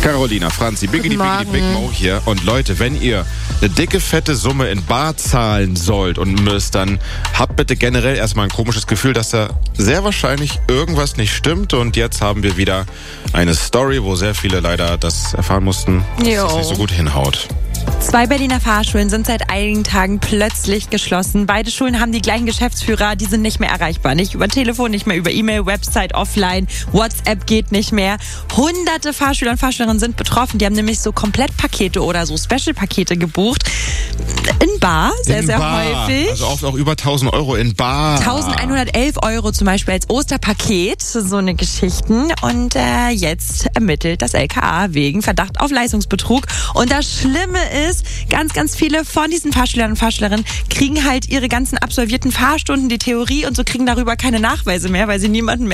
Carolina, Franzi, Biggity Biggity Big Mo hier. Und Leute, wenn ihr eine dicke, fette Summe in Bar zahlen sollt und müsst, dann habt bitte generell erstmal ein komisches Gefühl, dass da sehr wahrscheinlich irgendwas nicht stimmt. Und jetzt haben wir wieder eine Story, wo sehr viele leider das erfahren mussten, dass das nicht so gut hinhaut. 2 Berliner Fahrschulen sind seit einigen Tagen plötzlich geschlossen. Beide Schulen haben die gleichen Geschäftsführer, die sind nicht mehr erreichbar. Nicht über Telefon, nicht mehr über E-Mail, Website, offline, WhatsApp geht nicht mehr. Hunderte Fahrschüler und Fahrschülerinnen sind betroffen. Die haben nämlich so Komplettpakete oder so Special-Pakete gebucht. In Bar, sehr häufig. Also oft auch über 1.000 Euro in Bar. 1.111 Euro zum Beispiel als Osterpaket, so eine Geschichten. Und jetzt ermittelt das LKA wegen Verdacht auf Leistungsbetrug. Und das Schlimme ist, ganz viele von diesen Fahrschülern und Fahrschülerinnen kriegen halt ihre ganzen absolvierten Fahrstunden, die Theorie und so, kriegen darüber keine Nachweise mehr, weil sie niemanden mehr